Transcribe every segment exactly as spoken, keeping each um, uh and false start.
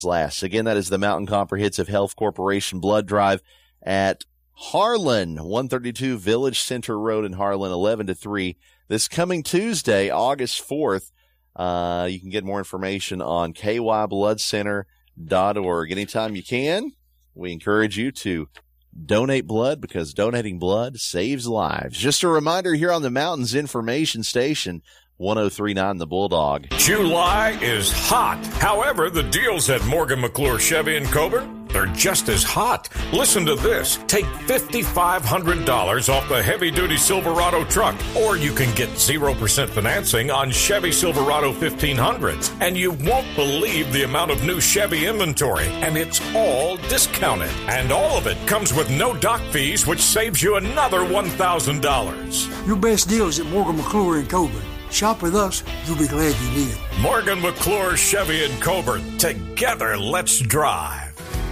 last. Again, that is the Mountain Comprehensive Health Corporation Blood Drive at Harlan, one thirty-two Village Center Road in Harlan, eleven to three. This coming Tuesday, August fourth. Uh, you can get more information on k y blood center dot org. Anytime you can, we encourage you to donate blood because donating blood saves lives. Just a reminder here on the Mountains Information Station, one oh three point nine The Bulldog. July is hot. However, the deals at Morgan McClure Chevy in Coburn, they're just as hot. Listen to this. Take five thousand five hundred dollars off the heavy-duty Silverado truck, or you can get zero percent financing on Chevy Silverado fifteen hundreds. And you won't believe the amount of new Chevy inventory, and it's all discounted. And all of it comes with no dock fees, which saves you another one thousand dollars. Your best deal is at Morgan McClure in Coburn. Shop with us. You'll be glad you did. Morgan McClure Chevy in Coburn. Together, let's drive.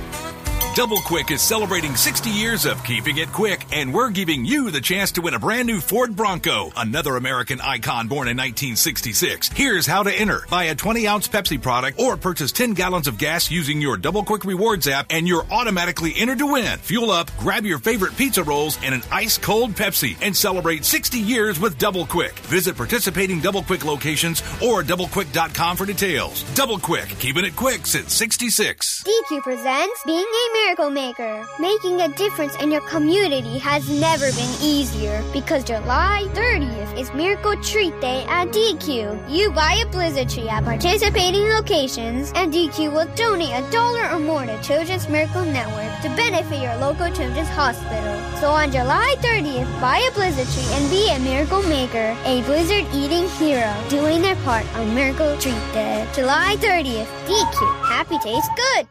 Double Quick is celebrating sixty years of keeping it quick, and we're giving you the chance to win a brand new Ford Bronco, another American icon born in nineteen sixty-six. Here's how to enter. Buy a twenty ounce Pepsi product or purchase ten gallons of gas using your Double Quick Rewards app, and you're automatically entered to win. Fuel up, grab your favorite pizza rolls and an ice-cold Pepsi, and celebrate sixty years with Double Quick. Visit participating Double Quick locations or double quick dot com for details. Double Quick, keeping it quick since sixty-six. D Q presents Being a Miracle Maker. Making a difference in your community has never been easier because July thirtieth is Miracle Treat Day at D Q. You buy a Blizzard tree at participating locations, and D Q will donate a dollar or more to Children's Miracle Network to benefit your local children's hospital. So on July thirtieth, buy a Blizzard tree and be a Miracle Maker, a Blizzard eating hero, doing their part on Miracle Treat Day. July thirtieth, D Q. Happy tastes good.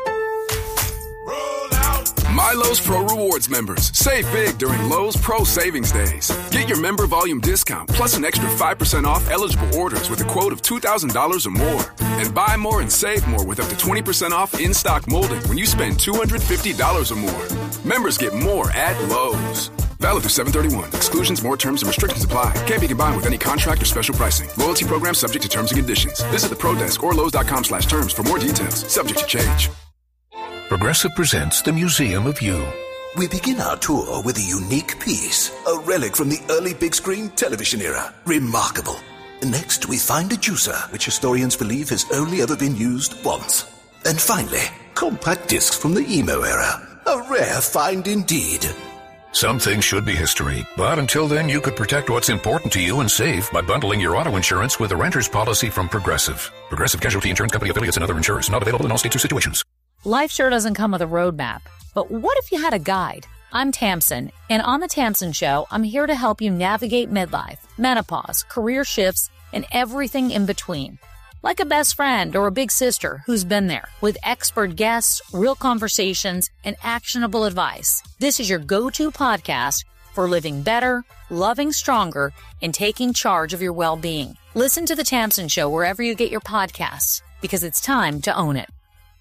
MyLowe's Pro Rewards members. Save big during Lowe's Pro Savings Days. Get your member volume discount plus an extra five percent off eligible orders with a quote of two thousand dollars or more. And buy more and save more with up to twenty percent off in-stock molding when you spend two hundred fifty dollars or more. Members get more at Lowe's. Valid through seven thirty-one. Exclusions, more terms, and restrictions apply. Can't be combined with any contract or special pricing. Loyalty program subject to terms and conditions. Visit the Pro Desk or Lowe's dot com slash terms for more details. Subject to change. Progressive presents the Museum of You. We begin our tour with a unique piece, a relic from the early big screen television era. Remarkable. Next, we find a juicer, which historians believe has only ever been used once. And finally, compact discs from the emo era. A rare find indeed. Some things should be history, but until then, you could protect what's important to you and save by bundling your auto insurance with a renter's policy from Progressive. Progressive Casualty Insurance Company affiliates and other insurers. Not available in all states or situations. Life sure doesn't come with a roadmap, but what if you had a guide? I'm Tamsin, and on The Tamsin Show, I'm here to help you navigate midlife, menopause, career shifts, and everything in between. Like a best friend or a big sister who's been there, with expert guests, real conversations, and actionable advice. This is your go-to podcast for living better, loving stronger, and taking charge of your well-being. Listen to The Tamsin Show wherever you get your podcasts, because it's time to own it.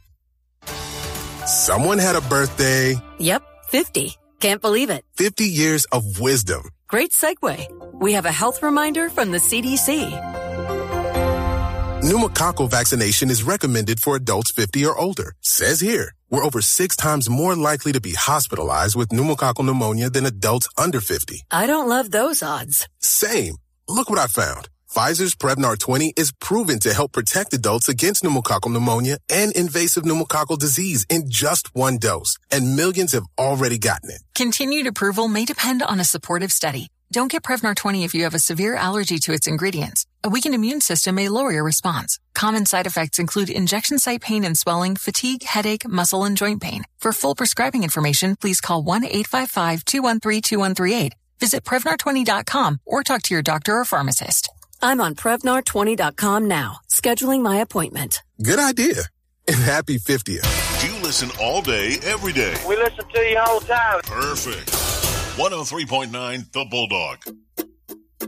Someone had a birthday. Yep, fifty. Can't believe it. fifty years of wisdom. Great segue. We have a health reminder from the C D C. Pneumococcal vaccination is recommended for adults fifty or older. Says here, we're over six times more likely to be hospitalized with pneumococcal pneumonia than adults under fifty. I don't love those odds. Same. Look what I found. Pfizer's Prevnar twenty is proven to help protect adults against pneumococcal pneumonia and invasive pneumococcal disease in just one dose, and millions have already gotten it. Continued approval may depend on a supportive study. Don't get Prevnar twenty if you have a severe allergy to its ingredients. A weakened immune system may lower your response. Common side effects include injection site pain and swelling, fatigue, headache, muscle, and joint pain. For full prescribing information, please call one eight five five, two one three, two one three eight. Visit Prevnar twenty dot com or talk to your doctor or pharmacist. I'm on Prevnar twenty dot com now, scheduling my appointment. Good idea. And happy fiftieth. You listen all day, every day. We listen to you all the time. Perfect. one oh three point nine The Bulldog.